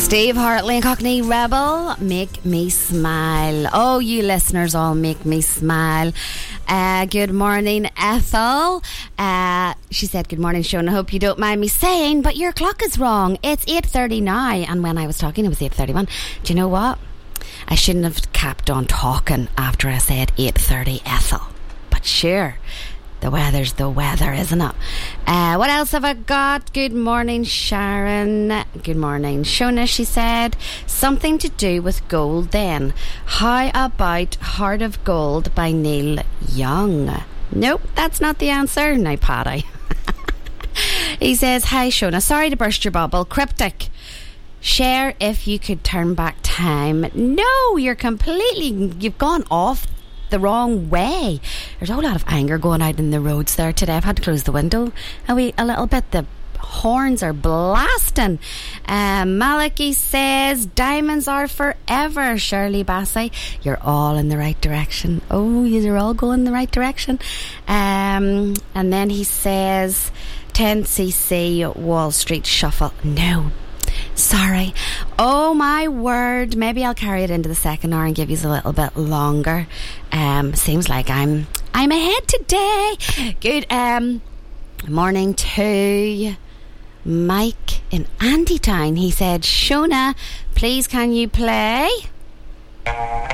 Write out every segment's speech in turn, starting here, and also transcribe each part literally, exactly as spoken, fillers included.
Steve Hartley and Cockney Rebel, Make Me Smile. Oh, you listeners all make me smile. Uh, good morning, Ethel. Uh, she said, good morning, Sean. I hope you don't mind me saying, but your clock is wrong. It's eight thirty now. And when I was talking, it was eight thirty-one. Do you know what? I shouldn't have kept on talking after I said eight thirty, Ethel. But sure, the weather's the weather, isn't it? Uh, what else have I got? Good morning, Sharon. Good morning, Shona. She said, something to do with gold then. How about Heart of Gold by Neil Young? Nope, that's not the answer. Now, Paddy. He says, hi, Shona. Sorry to burst your bubble. Cryptic. Share if you could turn back time. No, you're completely, you've gone off the wrong way. There's a whole lot of anger going out in the roads there today. I've had to close the window a wee a little bit. The horns are blasting. um, Maliki says diamonds are forever. Shirley Bassey, you're all in the right direction. Oh, you're all going in the right direction. Um, and then he says ten C C Wall Street Shuffle. No, sorry. Oh my word. Maybe I'll carry it into the second hour and give you a little bit longer. Um, seems like I'm I'm ahead today. Good um morning to Mike in Andytown. He said, Shona, please can you play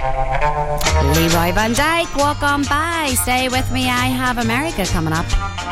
Leroy Van Dyke, Walk On By? Stay with me, I have America coming up.